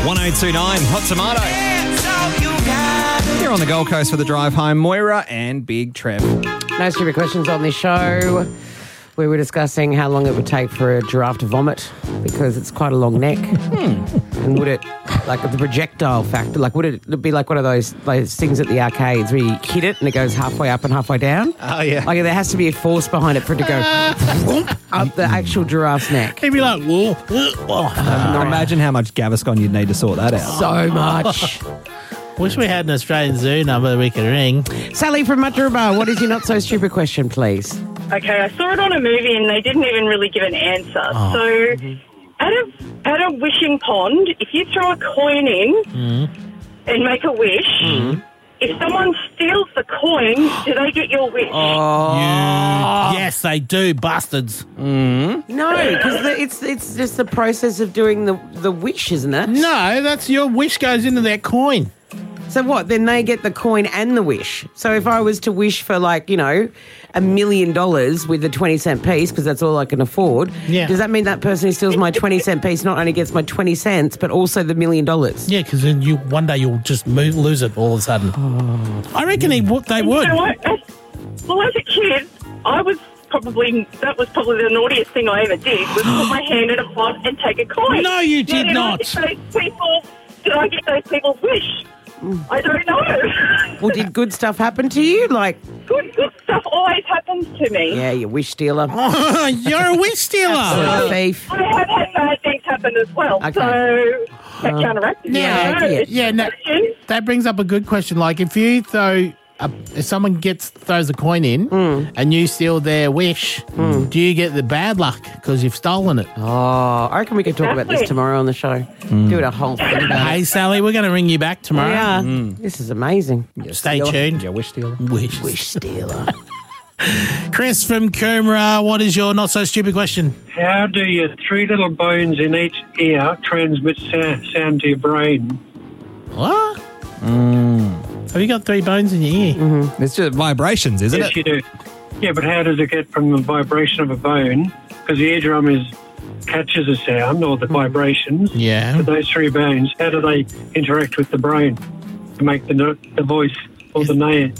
1029 Hot Tomato. Here on the Gold Coast for the drive home, Moira and Big Trev. No stupid questions on this show. We were discussing how long it would take for a giraffe to vomit because it's quite a long neck. And would it, like the projectile factor, like would it be like one of those things at the arcades where you hit it and it goes halfway up and halfway down? Oh, yeah. Like there has to be a force behind it for it to go whoop, up the actual giraffe's neck. He'd be like, whoa, Imagine how much Gaviscon you'd need to sort that out. So much. Wish we had an Australian Zoo number that we could ring. Sally from Mutteraba, what is your not so stupid question, please? Okay, I saw it on a movie and they didn't even really give an answer. So, at a wishing pond, if you throw a coin in and make a wish, if someone steals the coin, do they get your wish? Yes, they do, bastards. No, because it's just the process of doing the wish, isn't it? No, that's your wish goes into that coin. So what? Then they get the coin and the wish. So if I was to wish for $1 million with a 20-cent piece, because that's all I can afford, does that mean that person who steals my 20-cent piece not only gets my 20 cents, but also the $1 million? Yeah, because then one day you'll just lose it all of a sudden. I reckon they would. You know what? Well, as a kid, that was probably the naughtiest thing I ever did, was put my hand in a pot and take a coin. No, you did not. Did I get those people's wish? I don't know. Well, did good stuff happen to you? Like good stuff always happens to me. Yeah, you wish stealer. You're a wish stealer. Absolute thief. I have had bad things happen as well, so that counteracts it. That brings up a good question. Like if someone throws a coin in and you steal their wish, do you get the bad luck because you've stolen it? Oh, I reckon we could talk about this tomorrow on the show. Do it a whole thing about it. Hey, Sally, we're going to ring you back tomorrow. Yeah. This is amazing. Stay tuned. Yeah, wish stealer. Wish stealer. Chris from Coomera, what is your not-so-stupid question? How do your three little bones in each ear transmit sound to your brain? What? Have you got three bones in your ear? It's just vibrations, isn't it? Yes, you do. Yeah, but how does it get from the vibration of a bone? Because the eardrum catches a sound or the vibrations. Yeah. But those three bones, how do they interact with the brain to make the voice or the noise?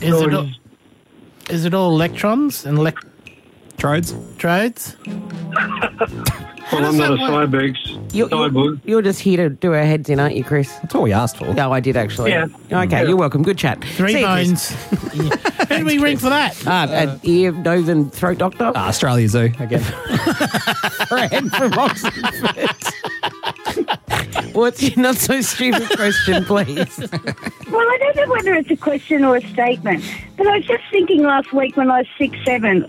Is it all electrons and Trodes? Well, I'm not a cyborg. You're just here to do our heads in, aren't you, Chris? That's all we asked for. No, I did actually. Yeah. Okay, you're welcome. Good chat. Three See you, bones. Who do we ring for that? An ear, nose and throat doctor. Australia Zoo, again. Fred from Oxford. What's your not so stupid question, please? Well, I don't know whether it's a question or a statement, but I was just thinking last week when I was 6, 7,